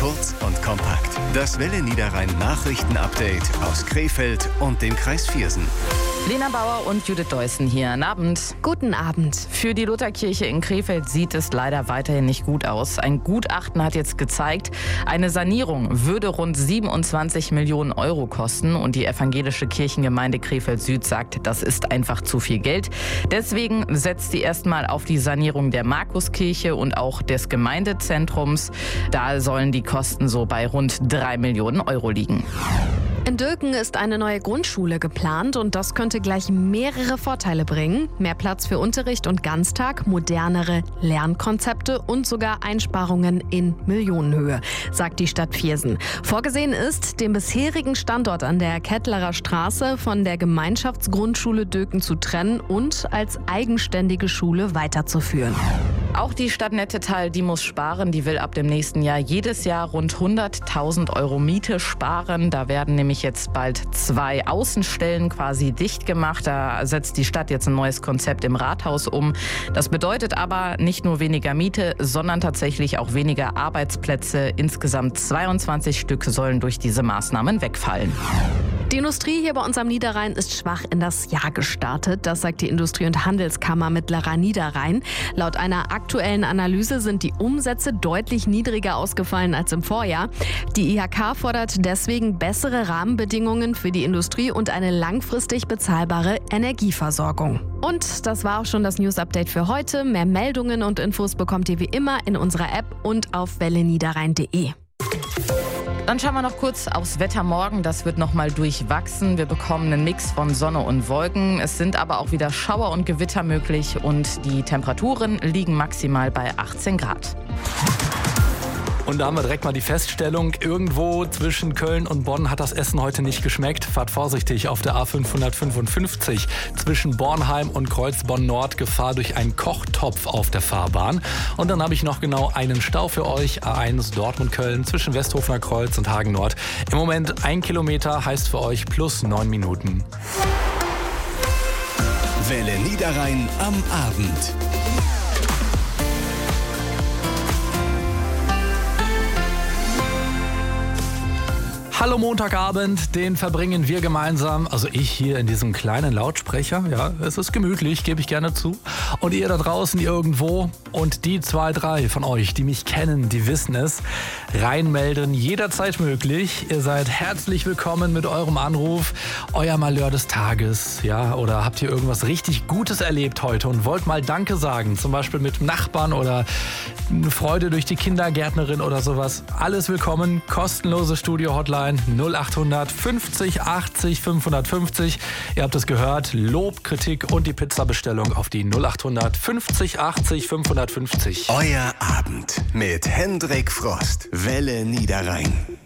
Kurz und kompakt. Das Welle Niederrhein Nachrichten-Update aus Krefeld und dem Kreis Viersen. Lena Bauer und Judith Deussen hier. Guten Abend. Guten Abend. Für die Lutherkirche in Krefeld sieht es leider weiterhin nicht gut aus. Ein Gutachten hat jetzt gezeigt, eine Sanierung würde rund 27 Millionen Euro kosten. Und die evangelische Kirchengemeinde Krefeld Süd sagt, das ist einfach zu viel Geld. Deswegen setzt sie erstmal auf die Sanierung der Markuskirche und auch des Gemeindezentrums. Da sollen die Kosten so bei rund 3 Millionen Euro liegen. In Dülken ist eine neue Grundschule geplant und das könnte gleich mehrere Vorteile bringen. Mehr Platz für Unterricht und Ganztag, modernere Lernkonzepte und sogar Einsparungen in Millionenhöhe, sagt die Stadt Viersen. Vorgesehen ist, den bisherigen Standort an der Kettlerer Straße von der Gemeinschaftsgrundschule Dülken zu trennen und als eigenständige Schule weiterzuführen. Auch die Stadt Nettetal, die muss sparen. Die will ab dem nächsten Jahr jedes Jahr rund 100.000 Euro Miete sparen. Da werden nämlich jetzt bald 2 Außenstellen quasi dicht gemacht. Da setzt die Stadt jetzt ein neues Konzept im Rathaus um. Das bedeutet aber nicht nur weniger Miete, sondern tatsächlich auch weniger Arbeitsplätze. Insgesamt 22 Stück sollen durch diese Maßnahmen wegfallen. Die Industrie hier bei uns am Niederrhein ist schwach in das Jahr gestartet. Das sagt die Industrie- und Handelskammer Mittlerer Niederrhein. Laut einer aktuellen Analyse sind die Umsätze deutlich niedriger ausgefallen als im Vorjahr. Die IHK fordert deswegen bessere Rahmenbedingungen für die Industrie und eine langfristig bezahlbare Energieversorgung. Und das war auch schon das News-Update für heute. Mehr Meldungen und Infos bekommt ihr wie immer in unserer App und auf welleniederrhein.de. Dann schauen wir noch kurz aufs Wetter morgen. Das wird nochmal durchwachsen. Wir bekommen einen Mix von Sonne und Wolken. Es sind aber auch wieder Schauer und Gewitter möglich und die Temperaturen liegen maximal bei 18 Grad. Und da haben wir direkt mal die Feststellung, irgendwo zwischen Köln und Bonn hat das Essen heute nicht geschmeckt. Fahrt vorsichtig auf der A555 zwischen Bornheim und Kreuzbonn-Nord. Gefahr durch einen Kochtopf auf der Fahrbahn. Und dann habe ich noch genau einen Stau für euch. A1 Dortmund-Köln zwischen Westhofener Kreuz und Hagen-Nord. Im Moment 1 Kilometer heißt für euch plus 9 Minuten. Welle Niederrhein am Abend. Hallo Montagabend, den verbringen wir gemeinsam, also ich hier in diesem kleinen Lautsprecher, ja, es ist gemütlich, gebe ich gerne zu. Und ihr da draußen irgendwo und die 2, 3 von euch, die mich kennen, die wissen es, reinmelden, jederzeit möglich. Ihr seid herzlich willkommen mit eurem Anruf, euer Malheur des Tages, ja, oder habt ihr irgendwas richtig Gutes erlebt heute und wollt mal Danke sagen, zum Beispiel mit Nachbarn oder eine Freude durch die Kindergärtnerin oder sowas. Alles willkommen, kostenlose Studio-Hotline 0800 50 80 550. Ihr habt es gehört, Lob, Kritik und die Pizzabestellung auf die 0800 50 80 550. Euer Abend mit Hendrik Frost. Welle Niederrhein.